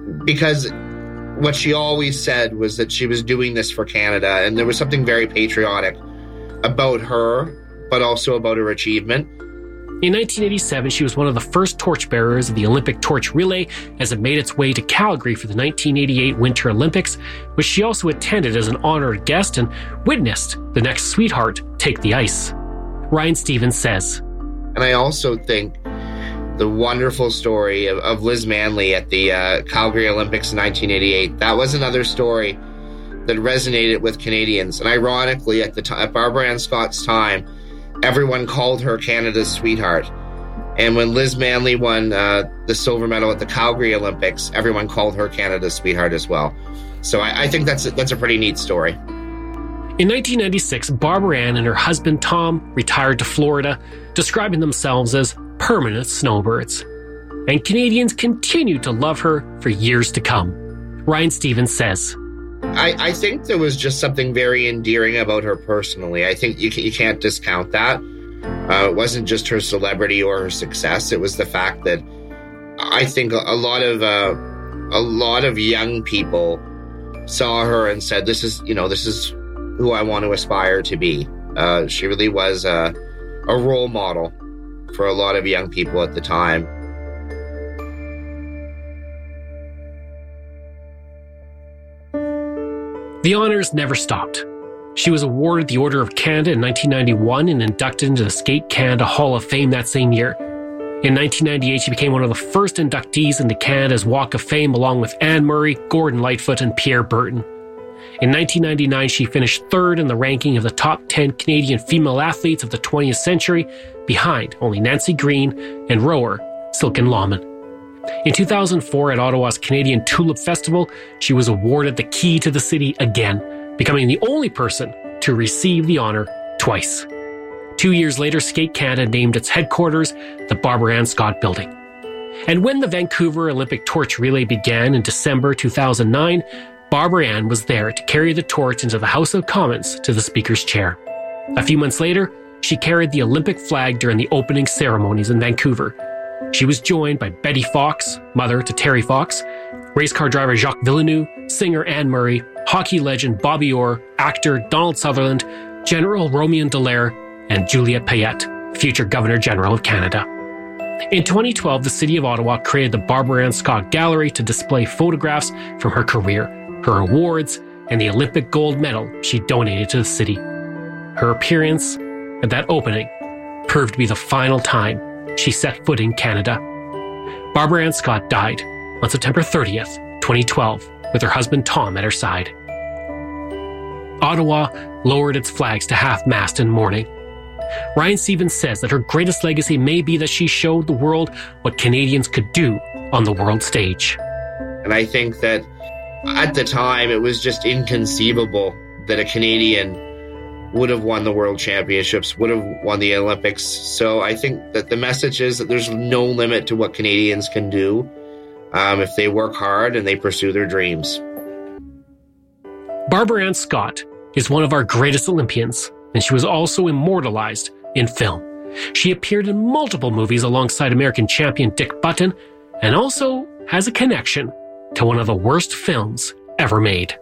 because what she always said was that she was doing this for Canada, and there was something very patriotic about her, but also about her achievement. In 1987, she was one of the first torchbearers of the Olympic torch relay as it made its way to Calgary for the 1988 Winter Olympics, which she also attended as an honored guest and witnessed the next sweetheart take the ice. Ryan Stevens says, And I also think the wonderful story of Liz Manley at the Calgary Olympics in 1988, that was another story that resonated with Canadians. And ironically, at Barbara Ann Scott's time, everyone called her Canada's sweetheart. And when Liz Manley won the silver medal at the Calgary Olympics, everyone called her Canada's sweetheart as well. So I think that's a pretty neat story. In 1996, Barbara Ann and her husband Tom retired to Florida, describing themselves as permanent snowbirds. And Canadians continued to love her for years to come. Ryan Stevens says, I think there was just something very endearing about her personally. I think you can't discount that. It wasn't just her celebrity or her success. It was the fact that I think a lot of young people saw her and said, this is who I want to aspire to be. She really was a role model for a lot of young people at the time. The honors never stopped. She was awarded the Order of Canada in 1991 and inducted into the Skate Canada Hall of Fame that same year. In 1998, she became one of the first inductees into Canada's Walk of Fame along with Anne Murray, Gordon Lightfoot, and Pierre Burton. In 1999, she finished third in the ranking of the top 10 Canadian female athletes of the 20th century, behind only Nancy Greene and rower Silken Laumann. In 2004, at Ottawa's Canadian Tulip Festival, she was awarded the Key to the City again, becoming the only person to receive the honor twice. 2 years later, Skate Canada named its headquarters the Barbara Ann Scott Building. And when the Vancouver Olympic Torch Relay began in December 2009, Barbara Ann was there to carry the torch into the House of Commons to the Speaker's chair. A few months later, she carried the Olympic flag during the opening ceremonies in Vancouver. She was joined by Betty Fox, mother to Terry Fox, race car driver Jacques Villeneuve, singer Anne Murray, hockey legend Bobby Orr, actor Donald Sutherland, General Romain Dallaire, and Juliette Payette, future Governor General of Canada. In 2012, the City of Ottawa created the Barbara Ann Scott Gallery to display photographs from her career, her awards, and the Olympic gold medal she donated to the city. Her appearance at that opening proved to be the final time she set foot in Canada. Barbara Ann Scott died on September 30th, 2012, with her husband Tom at her side. Ottawa lowered its flags to half-mast in mourning. Ryan Stevens says that her greatest legacy may be that she showed the world what Canadians could do on the world stage. And I think that at the time, it was just inconceivable that a Canadian would have won the World Championships, would have won the Olympics. So I think that the message is that there's no limit to what Canadians can do if they work hard and they pursue their dreams. Barbara Ann Scott is one of our greatest Olympians, and she was also immortalized in film. She appeared in multiple movies alongside American champion Dick Button, and also has a connection to one of the worst films ever made.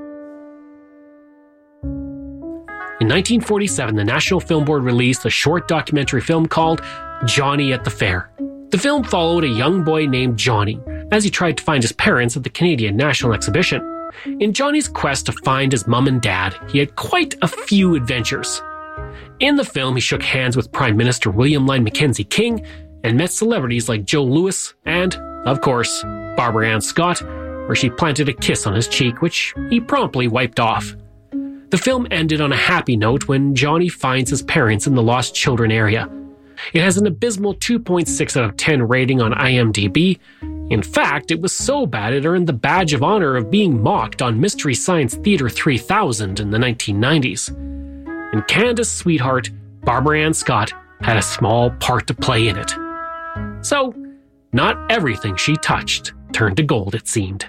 In 1947, the National Film Board released a short documentary film called Johnny at the Fair. The film followed a young boy named Johnny as he tried to find his parents at the Canadian National Exhibition. In Johnny's quest to find his mum and dad, he had quite a few adventures. In the film, he shook hands with Prime Minister William Lyon Mackenzie King and met celebrities like Joe Louis and, of course, Barbara Ann Scott, where she planted a kiss on his cheek, which he promptly wiped off. The film ended on a happy note when Johnny finds his parents in the Lost Children area. It has an abysmal 2.6 out of 10 rating on IMDb. In fact, it was so bad it earned the badge of honor of being mocked on Mystery Science Theater 3000 in the 1990s. And Canada's sweetheart, Barbara Ann Scott, had a small part to play in it. So, not everything she touched turned to gold, it seemed.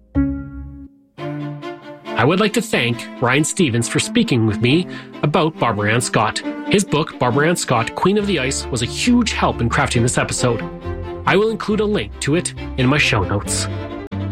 I would like to thank Ryan Stevens for speaking with me about Barbara Ann Scott. His book, Barbara Ann Scott, Queen of the Ice, was a huge help in crafting this episode. I will include a link to it in my show notes.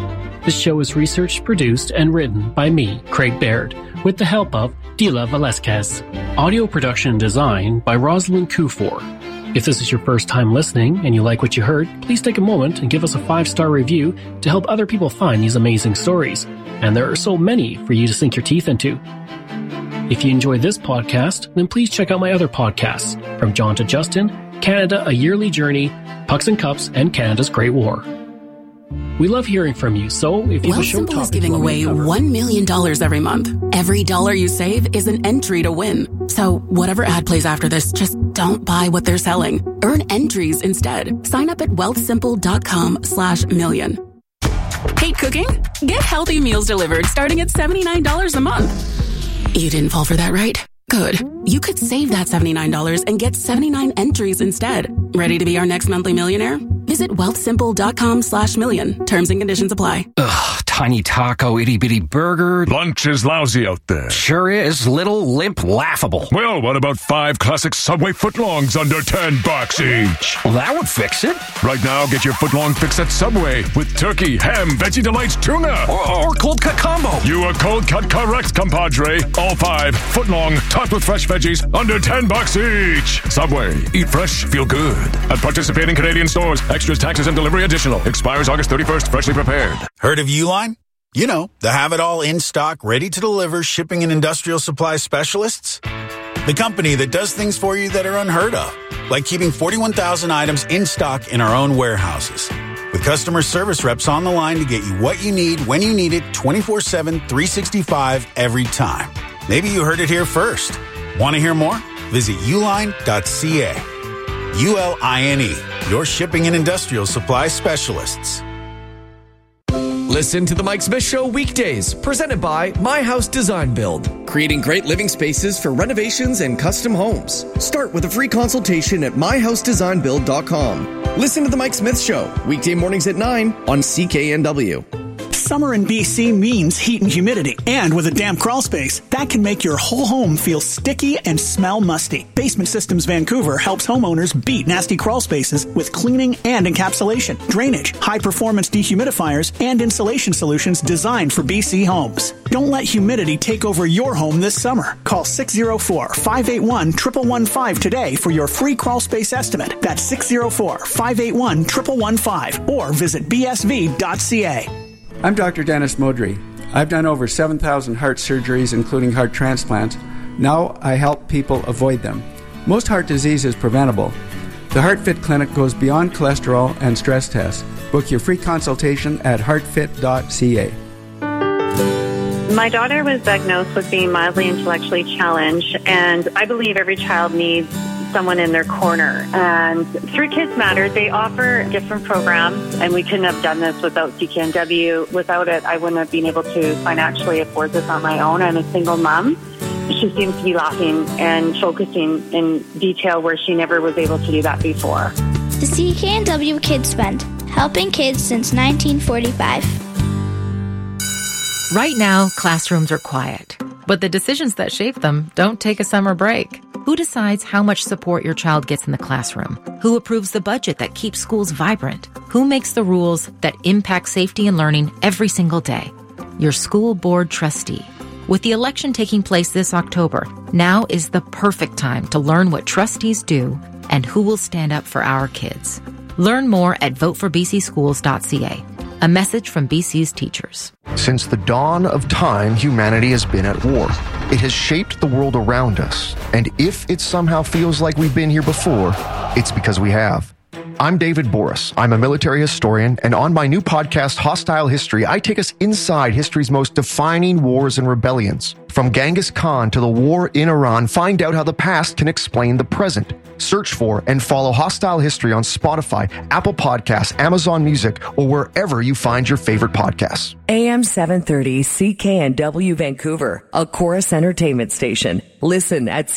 This show is researched, produced, and written by me, Craig Baird, with the help of Dila Velasquez. Audio production and design by Rosalind Kufor. If this is your first time listening and you like what you heard, please take a moment and give us a 5-star review to help other people find these amazing stories. And there are so many for you to sink your teeth into. If you enjoy this podcast, then please check out my other podcasts, From John to Justin, Canada, A Yearly Journey, Pucks and Cups, and Canada's Great War. We love hearing from you, so if you have a show topic is giving away $1 million every month. Every dollar you save is an entry to win. So whatever ad plays after this, just don't buy what they're selling. Earn entries instead. Sign up at wealthsimple.com/million. Hate cooking? Get healthy meals delivered starting at $79 a month. You didn't fall for that, right? Good. You could save that $79 and get 79 entries instead. Ready to be our next monthly millionaire? Visit wealthsimple.com/million. Terms and conditions apply. Ugh, tiny taco, itty-bitty burger. Lunch is lousy out there. Sure is. Little, limp, laughable. Well, what about 5 classic Subway footlongs under $10 each? Well, that would fix it. Right now, get your footlong fix at Subway with turkey, ham, Veggie Delights, tuna. Or cold cut combo. You are cold cut correct, compadre. All 5 footlong, topped with fresh veggies, under $10 each. Subway. Eat fresh, feel good. At participating Canadian stores. Extras, taxes, and delivery additional. Expires August 31st. Freshly prepared. Heard of Uline? You know, the have-it-all in-stock, ready-to-deliver shipping and industrial supply specialists. The company that does things for you that are unheard of, like keeping 41,000 items in stock in our own warehouses. With customer service reps on the line to get you what you need when you need it 24/7, 365 every time. Maybe you heard it here first. Want to hear more? Visit uline.ca. ULINE, your shipping and industrial supply specialists. Listen to The Mike Smith Show weekdays, presented by My House Design Build, creating great living spaces for renovations and custom homes. Start with a free consultation at myhousedesignbuild.com. Listen to The Mike Smith Show, weekday mornings at 9 on CKNW. Summer in BC means heat and humidity, and with a damp crawl space, that can make your whole home feel sticky and smell musty. Basement Systems Vancouver helps homeowners beat nasty crawl spaces with cleaning and encapsulation, drainage, high-performance dehumidifiers, and insulation solutions designed for BC homes. Don't let humidity take over your home this summer. Call 604-581-1115 today for your free crawl space estimate. That's 604-581-1115 or visit bsv.ca. I'm Dr. Dennis Modry. I've done over 7,000 heart surgeries, including heart transplants. Now I help people avoid them. Most heart disease is preventable. The HeartFit Clinic goes beyond cholesterol and stress tests. Book your free consultation at heartfit.ca. My daughter was diagnosed with being mildly intellectually challenged, and I believe every child needs someone in their corner. And through Kids Matter, they offer different programs, and we couldn't have done this without CKNW. Without it, I wouldn't have been able to financially afford this on my own. I'm a single mom. She seems to be laughing and focusing in detail where she never was able to do that before. The CKNW Kids Fund, helping kids since 1945. Right now, classrooms are quiet, but the decisions that shape them don't take a summer break. Who decides how much support your child gets in the classroom? Who approves the budget that keeps schools vibrant? Who makes the rules that impact safety and learning every single day? Your school board trustee. With the election taking place this October, now is the perfect time to learn what trustees do and who will stand up for our kids. Learn more at voteforbcschools.ca. A message from BC's teachers. Since the dawn of time, humanity has been at war. It has shaped the world around us. And if it somehow feels like we've been here before, it's because we have. I'm David Boris. I'm a military historian, and on my new podcast, Hostile History, I take us inside history's most defining wars and rebellions. From Genghis Khan to the war in Iran, find out how the past can explain the present. Search for and follow Hostile History on Spotify, Apple Podcasts, Amazon Music, or wherever you find your favorite podcasts. AM 730 CKNW Vancouver, a Chorus Entertainment station. Listen at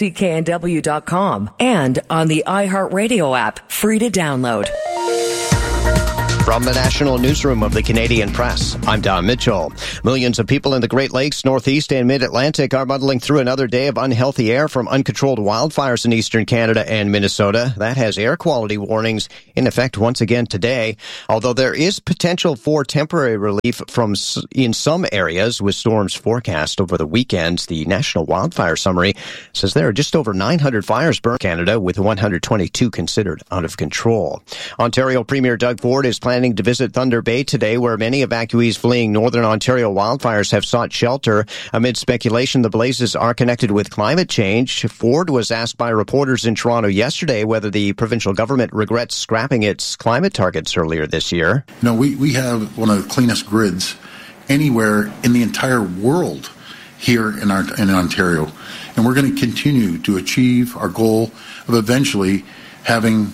CKNW.com and on the iHeartRadio app, free to download. From the National Newsroom of the Canadian Press, I'm Don Mitchell. Millions of people in the Great Lakes, Northeast, and Mid-Atlantic are muddling through another day of unhealthy air from uncontrolled wildfires in eastern Canada and Minnesota. That has air quality warnings in effect once again today, although there is potential for temporary relief in some areas with storms forecast over the weekend. The National Wildfire Summary says there are just over 900 fires burned in Canada, with 122 considered out of control. Ontario Premier Doug Ford is planning to visit Thunder Bay today, where many evacuees fleeing northern Ontario wildfires have sought shelter. Amid speculation the blazes are connected with climate change, Ford was asked by reporters in Toronto yesterday whether the provincial government regrets scrapping its climate targets earlier this year. No, we have one of the cleanest grids anywhere in the entire world here in Ontario. And we're going to continue to achieve our goal of eventually having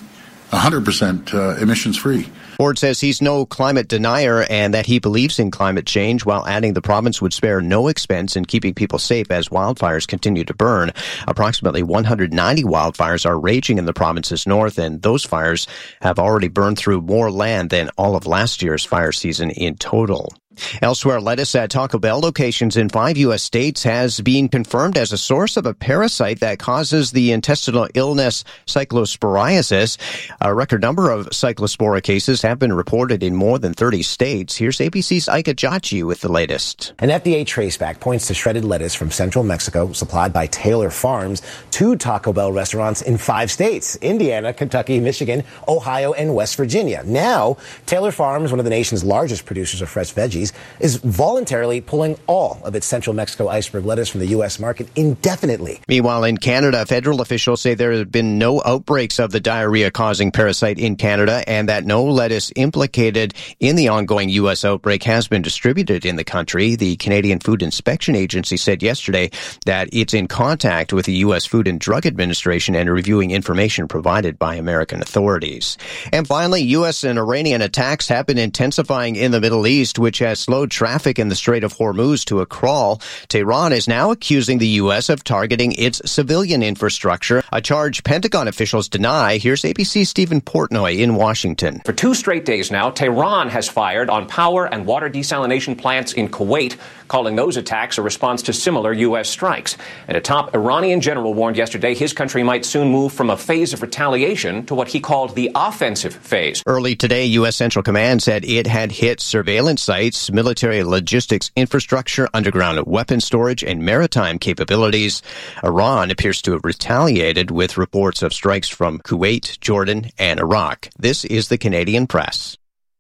100% emissions free. Ford says he's no climate denier and that he believes in climate change, while adding the province would spare no expense in keeping people safe as wildfires continue to burn. Approximately 190 wildfires are raging in the province's north, and those fires have already burned through more land than all of last year's fire season in total. Elsewhere, lettuce at Taco Bell locations in 5 U.S. states has been confirmed as a source of a parasite that causes the intestinal illness cyclosporiasis. A record number of cyclospora cases have been reported in more than 30 states. Here's ABC's Ika Jachi with the latest. An FDA traceback points to shredded lettuce from central Mexico supplied by Taylor Farms to Taco Bell restaurants in 5 states: Indiana, Kentucky, Michigan, Ohio, and West Virginia. Now, Taylor Farms, one of the nation's largest producers of fresh veggies, is voluntarily pulling all of its central Mexico iceberg lettuce from the U.S. market indefinitely. Meanwhile, in Canada, federal officials say there have been no outbreaks of the diarrhea-causing parasite in Canada, and that no lettuce implicated in the ongoing U.S. outbreak has been distributed in the country. The Canadian Food Inspection Agency said yesterday that it's in contact with the U.S. Food and Drug Administration and reviewing information provided by American authorities. And finally, U.S. and Iranian attacks have been intensifying in the Middle East, which has slowed traffic in the Strait of Hormuz to a crawl. Tehran is now accusing the U.S. of targeting its civilian infrastructure, a charge Pentagon officials deny. Here's ABC's Stephen Portnoy in Washington. For 2 straight days now, Tehran has fired on power and water desalination plants in Kuwait, calling those attacks a response to similar U.S. strikes. And a top Iranian general warned yesterday his country might soon move from a phase of retaliation to what he called the offensive phase. Early today, U.S. Central Command said it had hit surveillance sites, military logistics infrastructure, underground weapon storage, and maritime capabilities. Iran appears to have retaliated with reports of strikes from Kuwait, Jordan, and Iraq. This is the Canadian Press.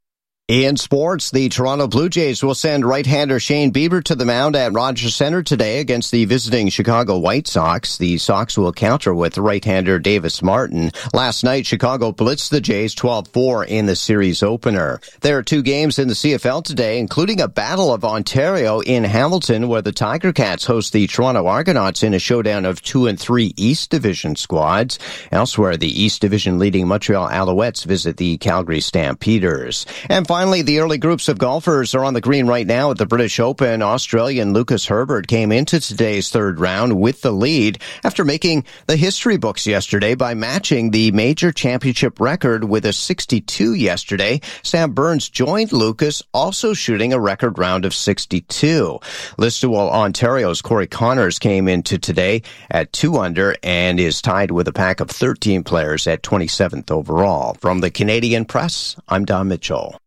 In sports, the Toronto Blue Jays will send right-hander Shane Bieber to the mound at Rogers Centre today against the visiting Chicago White Sox. The Sox will counter with right-hander Davis Martin. Last night, Chicago blitzed the Jays 12-4 in the series opener. There are 2 games in the CFL today, including a Battle of Ontario in Hamilton, where the Tiger Cats host the Toronto Argonauts in a showdown of 2 and 3 East Division squads. Elsewhere, the East Division leading Montreal Alouettes visit the Calgary Stampeders. And finally, the early groups of golfers are on the green right now at the British Open. Australian Lucas Herbert came into today's 3rd round with the lead after making the history books yesterday by matching the major championship record with a 62 yesterday. Sam Burns joined Lucas, also shooting a record round of 62. Listowel, Ontario's Corey Connors came into today at 2 under and is tied with a pack of 13 players at 27th overall. From the Canadian Press, I'm Don Mitchell.